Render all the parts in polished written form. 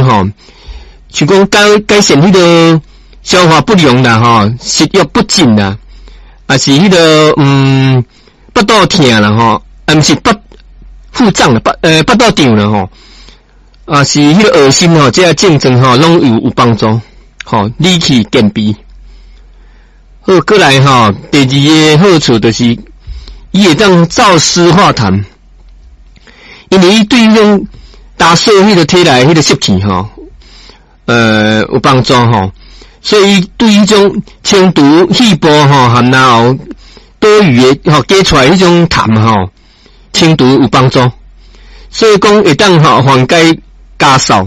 吼，像讲改善迄个消化不良啦吼，食欲不振啦，啊是迄个腹肚痛啦吼，毋是腹胀啦，腹肚胀啦吼，啊是迄个恶心吼，这个症状吼拢有帮助，吼理气健脾。好，过来吼，第二个好处就是伊会当燥湿化痰，因为伊对迄种打扫迄个体内迄个湿气吼，有帮助吼，所以对迄种清除气部吼含然后多余的吼加出来迄种痰吼，清除有帮助，所以讲会当吼缓解家扫，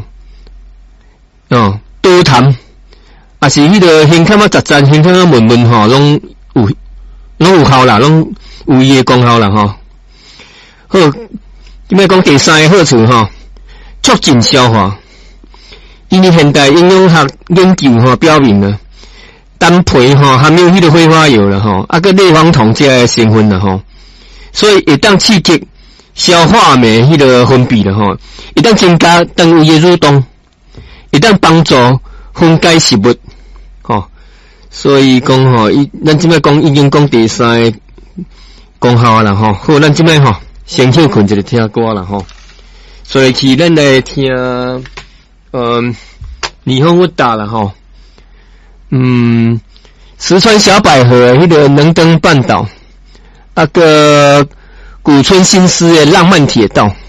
多痰。啊是迄个胸腔啊杂杂，胸腔啊闷闷吼，拢有效啦，拢有伊诶功效啦吼。好，今摆讲第三个好处吼，促进消化。因为现代营养学研究吼表明了，蛋皮吼含有迄个挥发油啦吼，啊个类黄酮这个成分啦吼，所以会当刺激消化酶迄个分泌啦吼，会当增加肠胃诶蠕动，会当帮助分解食物。所以讲吼，咱即摆讲已经讲第三个功效啦吼。好，咱即摆吼先休困一个听歌啦吼。所以去咱来听霓虹舞达啦吼。石川小百合迄个能登半岛，那个古村新司的浪漫铁道。